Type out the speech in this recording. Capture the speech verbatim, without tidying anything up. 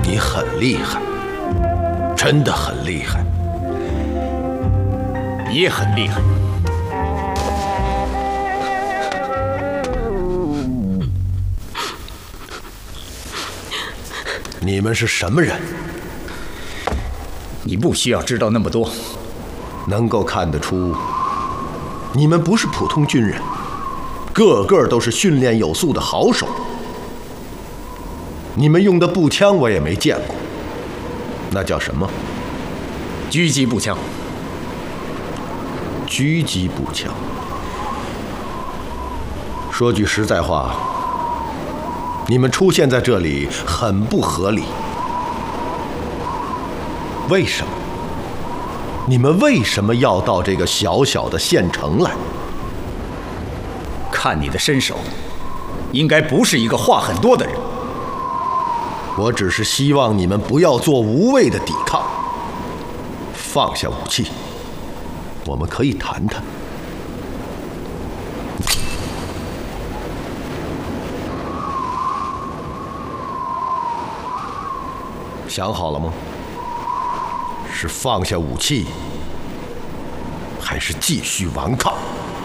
你很厉害，真的很厉害。 你也很厉害。 你们是什么人？ 你不需要知道那么多。 能够看得出，你们不是普通军人，个个都是训练有素的好手。你们用的步枪我也没见过，那叫什么？ 狙击步枪。 狙击步枪。说句实在话，你们出现在这里很不合理。为什么？你们为什么要到这个小小的县城来？ 看你的身手，应该不是一个话很多的人。 我只是希望你们不要做无谓的抵抗，放下武器，我们可以谈谈。想好了吗？是放下武器，还是继续顽抗？